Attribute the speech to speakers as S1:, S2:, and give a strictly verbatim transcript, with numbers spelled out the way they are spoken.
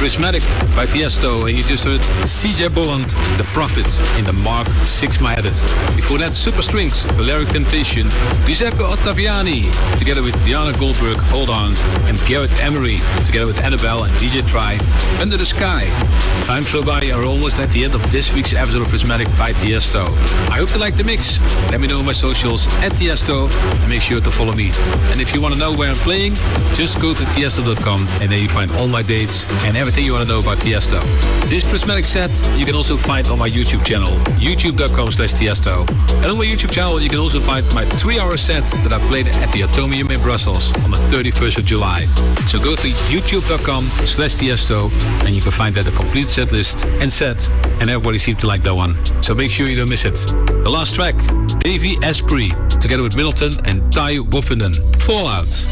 S1: Prismatic by Tiesto, and you just heard C J Bolland, The Prophet, in the Mark six My Edit. Before that, Super Strings, Valeric Temptation, Giuseppe Ottaviani, together with Diana Goldberg, Hold On, and Garrett Emery, together with Annabelle and D J Try, Under the Sky. Time flew by, are almost at the end of this week's episode of Prismatic by Tiesto. I hope you like the mix. Let me know on my socials at Tiesto, and make sure to follow me. And if you want to know where I'm playing, just go to tiesto dot com, and there you find all my dates and everything you want to know about Tiesto. This Prismatic set you can also find on my YouTube channel, youtube dot com slash Tiesto. And on my YouTube channel you can also find my three-hour set that I played at the Atomium in Brussels on the thirty-first of July. So go to youtube dot com slash Tiesto, and you can find there the complete set list and set, and everybody seemed to like that one. So make sure you don't miss it. The last track, Davey Asprey, together with Middleton and Ty Woffenden, Fallout.